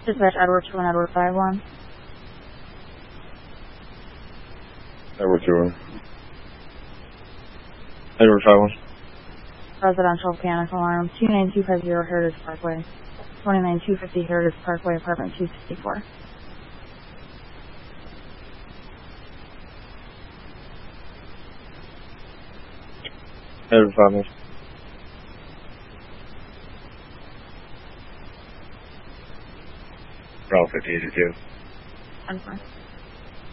Dispatch Edward 2 and Edward 5-1. Edward 2. Edward 5-1. Residential panic alarm 29250 Heritage Parkway. 29250 Heritage Parkway, apartment 264. Edward 5-1. Bravo 5082. Confirm.